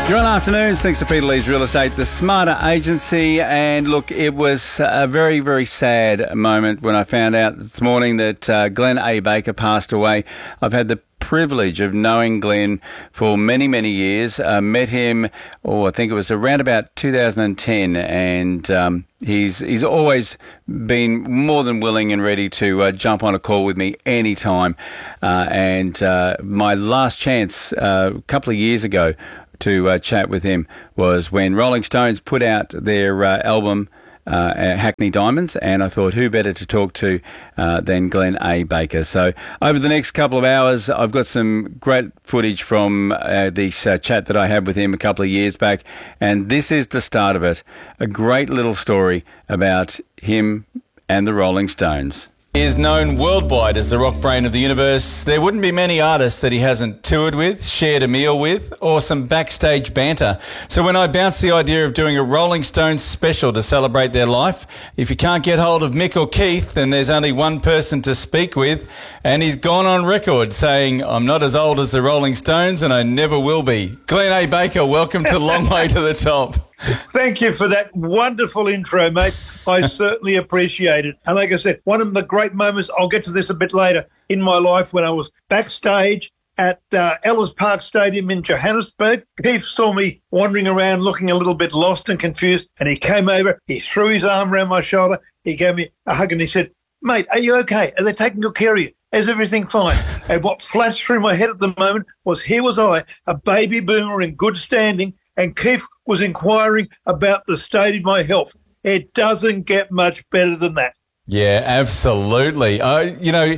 Good afternoons. Thanks to Peter Lee's Real Estate, the Smarter Agency. And look, it was a very, very sad moment when I found out this morning that Glenn A. Baker passed away. I've had the privilege of knowing Glenn for many, many years. Met him, I think it was around about 2010, and he's always been more than willing and ready to jump on a call with me anytime. And my last chance a couple of years ago to chat with him was when Rolling Stones put out their album Hackney Diamonds, and I thought who better to talk to than Glenn A. Baker. So over the next couple of hours, I've got some great footage from this chat that I had with him a couple of years back, and this is the start of it. A great little story about him and the Rolling Stones. He is known worldwide as the rock brain of the universe. There wouldn't be many artists that he hasn't toured with, shared a meal with, or some backstage banter. So when I bounced the idea of doing a Rolling Stones special to celebrate their life, if you can't get hold of Mick or Keith, then there's only one person to speak with, and he's gone on record saying, "I'm not as old as the Rolling Stones, and I never will be." Glenn A. Baker, welcome to Long Way to the Top. Thank you for that wonderful intro, mate. I certainly appreciate it. And like I said, one of the great moments, I'll get to this a bit later, in my life when I was backstage at Ellis Park Stadium in Johannesburg. Keith saw me wandering around looking a little bit lost and confused, and he came over, he threw his arm around my shoulder, he gave me a hug and he said, "Mate, are you okay? Are they taking good care of you? Is everything fine?" And what flashed through my head at the moment was here was I, a baby boomer in good standing, and Keith was inquiring about the state of my health. It doesn't get much better than that. Yeah, absolutely. I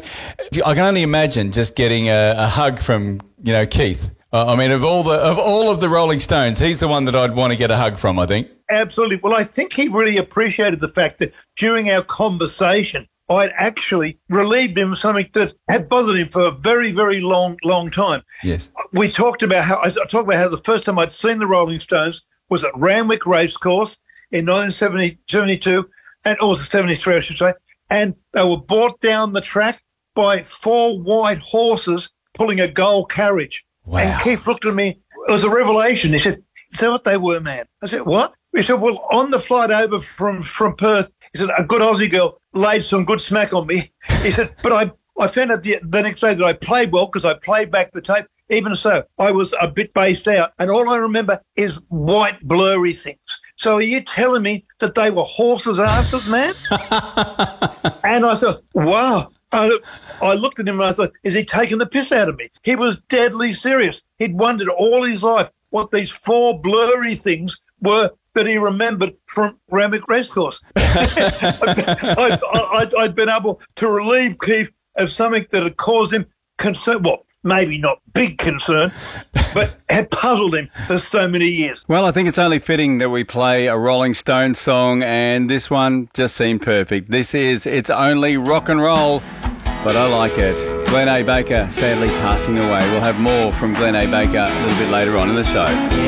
can only imagine just getting a hug from, Keith. I mean, of all of the Rolling Stones, he's the one that I'd want to get a hug from, I think. Absolutely. Well, I think he really appreciated the fact that during our conversation, I'd actually relieved him of something that had bothered him for a very, very long time. Yes. I talked about how the first time I'd seen the Rolling Stones was at Randwick Racecourse in 1972, and it was 73, I should say, and they were brought down the track by 4 white horses pulling a gold carriage. Wow. And Keith looked at me. It was a revelation. He said, "Is that what they were, man?" I said, "What?" He said, "Well, on the flight over from Perth," he said, "a good Aussie girl laid some good smack on me." He said, "But I found out the next day that I played well because I played back the tape. Even so, I was a bit based out, and all I remember is white blurry things. So are you telling me that they were horses' asses, man?" And I thought, wow. I looked at him and I thought, is he taking the piss out of me? He was deadly serious. He'd wondered all his life what these 4 blurry things were that he remembered from Randwick Racecourse. I'd been able to relieve Keith of something that had caused him concern. Well, maybe not big concern, but had puzzled him for so many years. Well, I think it's only fitting that we play a Rolling Stones song, and this one just seemed perfect. It's only rock and roll, but I like it. Glenn A. Baker sadly passing away. We'll have more from Glenn A. Baker a little bit later on in the show.